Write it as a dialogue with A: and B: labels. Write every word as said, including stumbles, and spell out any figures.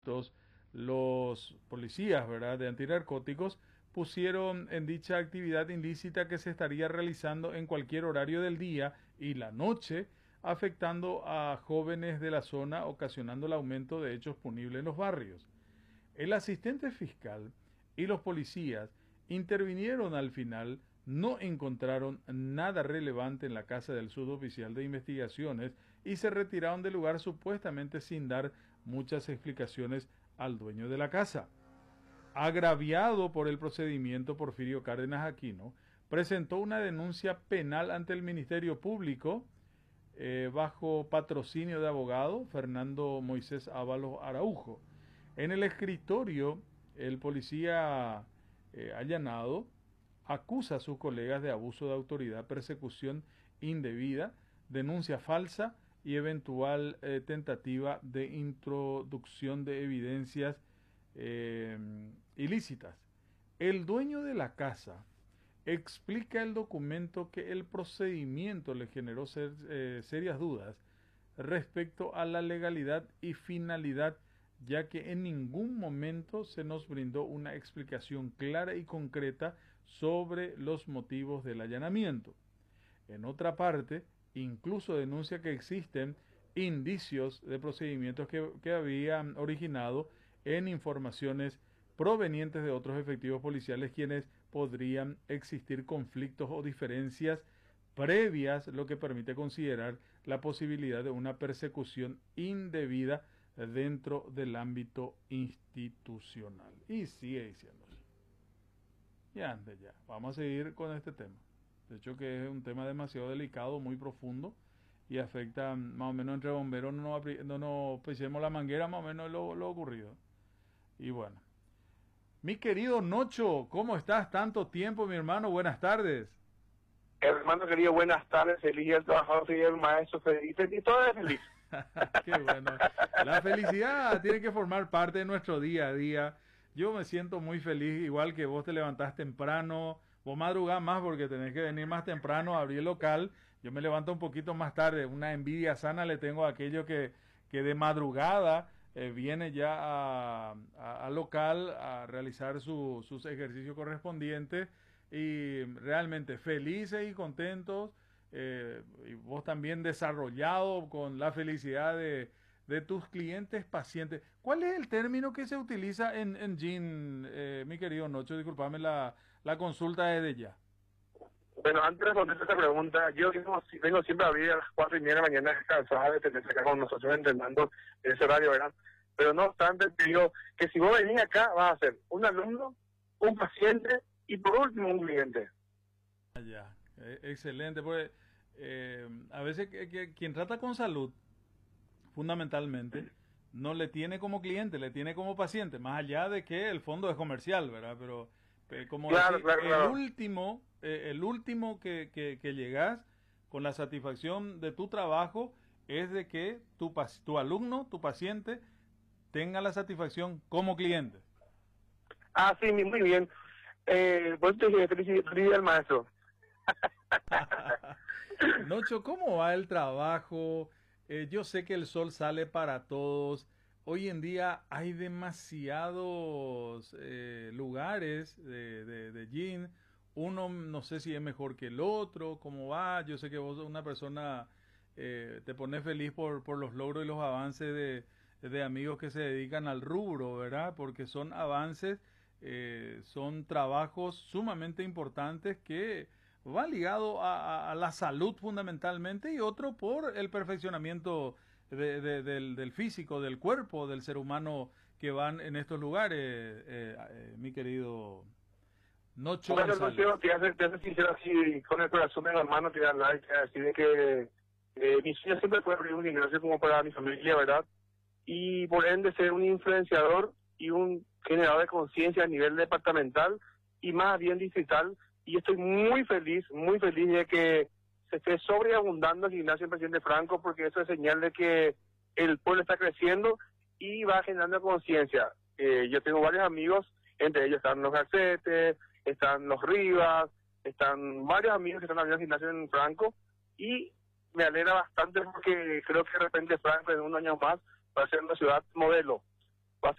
A: los policías, ¿verdad?, de antinarcóticos pusieron en dicha actividad ilícita que se estaría realizando en cualquier horario del día y la noche, afectando a jóvenes de la zona, ocasionando el aumento de hechos punibles en los barrios. El asistente fiscal y los policías intervinieron al final, no encontraron nada relevante en la casa del suboficial de investigaciones y se retiraron del lugar supuestamente sin dar muchas explicaciones al dueño de la casa. Agraviado por el procedimiento, Porfirio Cárdenas Aquino presentó una denuncia penal ante el Ministerio Público eh, bajo patrocinio de abogado Fernando Moisés Ábalos Araujo. En el escritorio, el policía eh, allanado acusa a sus colegas de abuso de autoridad, persecución indebida, denuncia falsa y eventual eh, tentativa de introducción de evidencias eh, ilícitas. El dueño de la casa explica el documento que el procedimiento le generó ser, eh, serias dudas respecto a la legalidad y finalidad, ya que en ningún momento se nos brindó una explicación clara y concreta sobre los motivos del allanamiento. En otra parte, incluso denuncia que existen indicios de procedimientos que, que habían originado en informaciones provenientes de otros efectivos policiales, quienes podrían existir conflictos o diferencias previas, lo que permite considerar la posibilidad de una persecución indebida dentro del ámbito institucional. Y sigue diciendo. Y antes ya, vamos a seguir con este tema. De hecho que es un tema demasiado delicado, muy profundo, y afecta más o menos entre bomberos, no nos, no nos pisemos la manguera, más o menos lo, lo ocurrido. Y bueno. Mi querido Nocho, ¿cómo estás? Tanto tiempo, mi hermano, buenas tardes.
B: Hermano querido, buenas tardes, feliz día del trabajador, feliz día del maestro, feliz, feliz, todo es feliz.
A: Qué bueno. La felicidad tiene que formar parte de nuestro día a día. Yo me siento muy feliz, igual que vos te levantás temprano, vos madrugás más porque tenés que venir más temprano a abrir el local. Yo me levanto un poquito más tarde, una envidia sana le tengo a aquello que, que de madrugada eh, viene ya a, a, a local a realizar su, sus ejercicios correspondientes, y realmente felices y contentos, eh, y vos también desarrollado con la felicidad de, de tus clientes pacientes. ¿Cuál es el término que se utiliza en, en G I N, eh, mi querido Nocho? Disculpame la, la consulta desde ya.
B: Bueno, antes de responder esta pregunta, yo vengo, vengo siempre a abrir a las cuatro y media de la mañana descansada de tener acá con nosotros entrenando en ese horario, ¿verdad? Pero no obstante, te digo que si vos venís acá, vas a ser un alumno, un paciente y por último un cliente.
A: Ya, eh, excelente, porque eh, a veces que, que, quien trata con salud, fundamentalmente, no le tiene como cliente, le tiene como paciente, más allá de que el fondo es comercial, ¿verdad? Pero eh, como
B: claro,
A: decir,
B: claro,
A: el
B: claro.
A: último, eh, el último que, que, que llegas con la satisfacción de tu trabajo es de que tu, tu alumno, tu paciente, tenga la satisfacción como cliente.
B: Ah, sí, muy bien. Eh, pues te dije, feliz, feliz día al maestro.
A: Nocho, ¿cómo va el trabajo? Eh, yo sé que el sol sale para todos. Hoy en día hay demasiados eh, lugares de, de, de gym. Uno no sé si es mejor que el otro, cómo va. Yo sé que vos sos una persona, eh, te pones feliz por, por los logros y los avances de, de amigos que se dedican al rubro, ¿verdad? Porque son avances, eh, son trabajos sumamente importantes que va ligado a, a, a la salud fundamentalmente, y otro por el perfeccionamiento de, de, del, del físico, del cuerpo del ser humano que van en estos lugares, eh, eh, mi querido Nocho
B: Bueno,
A: González.
B: Lucio, te hace, te hace sincero así, con el corazón en la mano, te voy a hablar y te voy a decir de que eh, mi sueño siempre fue abrir un gimnasio como para mi familia, ¿verdad? Y por ende ser un influenciador y un generador de conciencia a nivel departamental y más bien distrital. Y estoy muy feliz, muy feliz de que se esté sobreabundando el gimnasio en Presidente Franco, porque eso es señal de que el pueblo está creciendo y va generando conciencia. Eh, yo tengo varios amigos, entre ellos están los Garcetes, están los Rivas, están varios amigos que están abriendo gimnasio en Franco, y me alegra bastante porque creo que de repente Franco en un año más va a ser una ciudad modelo.